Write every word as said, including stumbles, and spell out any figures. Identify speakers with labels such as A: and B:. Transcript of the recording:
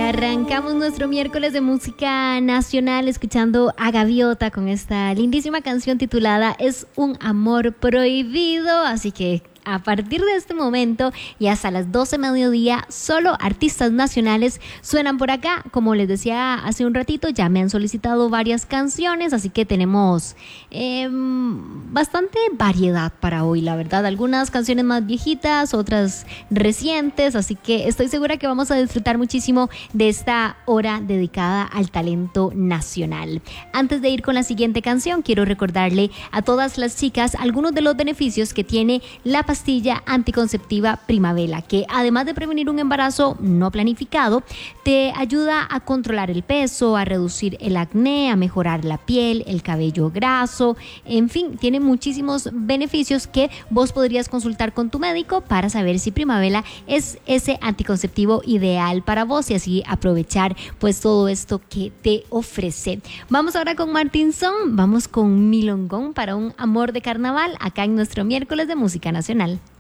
A: Arrancamos nuestro miércoles de música nacional escuchando a Gaviota con esta lindísima canción titulada Es un amor prohibido, así que a partir de este momento y hasta las doce mediodía, solo artistas nacionales suenan por acá. Como les decía hace un ratito, ya me han solicitado varias canciones, así que tenemos eh, bastante variedad para hoy, la verdad. Algunas canciones más viejitas, otras recientes, así que estoy segura que vamos a disfrutar muchísimo de esta hora dedicada al talento nacional. Antes de ir con la siguiente canción, quiero recordarle a todas las chicas algunos de los beneficios que tiene la pastilla anticonceptiva Primavela, que además de prevenir un embarazo no planificado, te ayuda a controlar el peso, a reducir el acné, a mejorar la piel, el cabello graso, en fin, tiene muchísimos beneficios que vos podrías consultar con tu médico para saber si Primavela es ese anticonceptivo ideal para vos y así aprovechar pues todo esto que te ofrece. Vamos ahora con Martín Son, vamos con Milongón para un amor de carnaval acá en nuestro miércoles de música nacional.